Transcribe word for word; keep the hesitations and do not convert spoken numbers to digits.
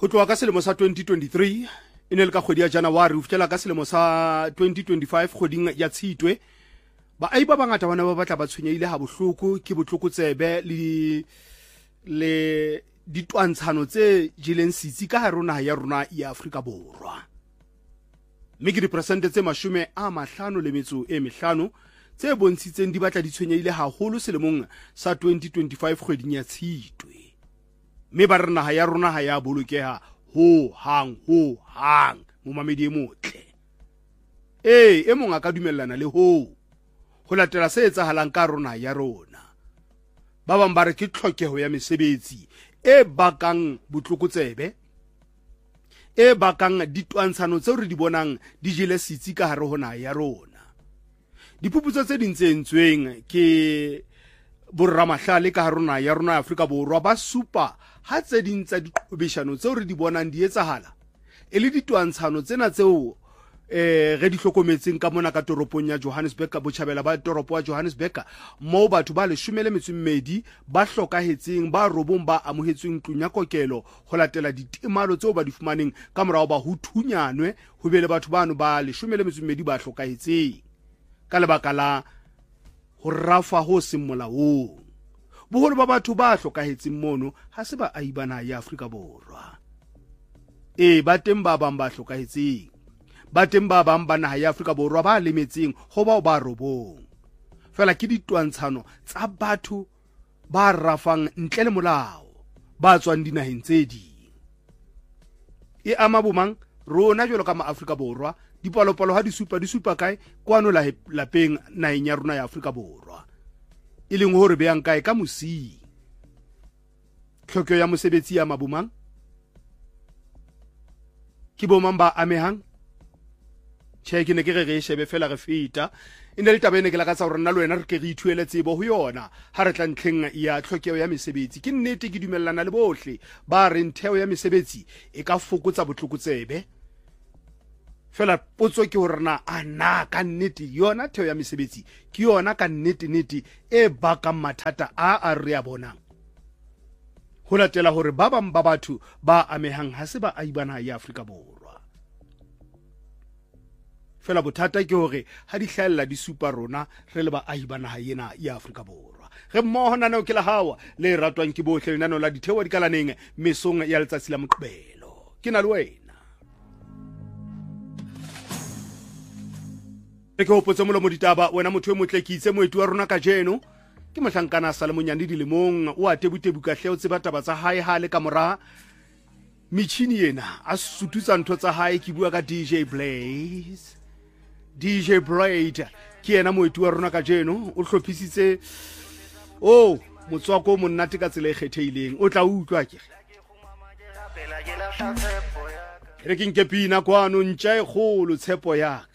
Ho tloha ka selemo sa twenty twenty-three e ne le ka kgwedi ya January ho fihlela ka selemo sa twenty twenty-five kgweding ya Tshitwe baahi ba bangata bana ba batla ba tshwenyeile ha bohloko ke botlokotsebe le le ditwantshano tse jeleng sitsi ka hare naha ya rona ya Afrika Borwa. Mme ke diperesente tse mashome a mahlano le metso e mehlano tse bontshitseng di batla di tshwenyeile haholo selemong sa twenty twenty-five kgweding ya Tshitwe. Mme ba re naha ya rona ha ya bolokeha ho hang ho hang mo mamedi e motle. Eh e mong a ka dumellana le ho ho latela se etsahalang ka rona ya rona. Ba bang ba re ke tlhokeho ya mesebetsi e bakang botlokotsebe e bakang ditwantshano tseo re di bonang di jele sitsi ka hare ho naha ya rona. Diphuputso tse ding tse entsweng ke borramahlale ka hare ho naha ya rona ya Afrika Borwa ba supa ha tse ding tsa diqhobeshano tseo re di bonang di etsahala e le ditwantshano tsena tseo eh re di hlokometseng ka mona ka toropong ya Johannesburg ka botjhabela ba toropo ya Johannesburg mo batho ba leshome le metso e mmedi ba hlokahetseng ba robong ba amohetsweng tlung ya kokelo ho latela ditemalo tseo ba di fumaneng ka morao ba ho thunyanwe ho bele batho bano ba leshome le metso e mmedi ba hlokahetseng ka lebaka la ho rafa ho seng molaong. Boholo ba batho ba hlokahetseng mono ha se ba aibana ya Afrika Borwa. E ba teng ba bang ba hlokahetseng ba teng ba bang ba naha ya Afrika Borwa ba lemetseng ho bao ba robong. Fela ke ditwantshano tsa batho ba rafang ntle le molao ba tswang dinaheng tse ding. E ama bomang rona jwalo ka ma-Afrika Borwa dipalopalo ha di supa di supa kae kwano la lapeng naheng ya rona ya Afrika Borwa. E leng hore be yang kae ka mosi. Tlhokeho ya mosebetsi ya mabomang ke bomang ba amehang. Che ke ne ke re re shebe fela re feta e ne le tabene ke la ka tsa hore nna le wena re ke re ithuele tsebo ho yona ha re tla ntlheng ya tlhokeho ya mesebetsi. Ke nnete ke dumellana le bohle ba re ntheo ya mesebetsi e ka fokotsa botlokotsebe. Fela potso ke hore na ana ka nnete yona theo ya mesebetsi ke yona ka nnete nnete e bakang mathata a a re a bonang. Ho latela hore ba bang ba batho ba amehang ha se ba aibana ya Afrika Borwa. Fela bothata ke hore ha di hlahella di supa rona re le ba aibana ha yena ya Afrika Borwa. Re mmoho nana o ke la hawa le ratwang ke bohle nana la ditheo di kalaneng mesong ya letsatsi la Moqebelo. Ke na le wena. Ke hopotse molomo ditaba wena motho e motle ke itse moetu wa rona ka jeno ke mohlankana sa le monyane dilemong o a tebutebuka hle o tseba taba tsa hae ha le ka mora mitjhini yena a sututsa ntho tsa hae ke bua ka D J Blaze. D J Braid ke yena moetu wa rona ka jeno o hlophisitse oh motswako mo nnate ka tsela e kgetheileng o tla utlwa ke re ke nke pina kwano ntja e kgolo tshepo ya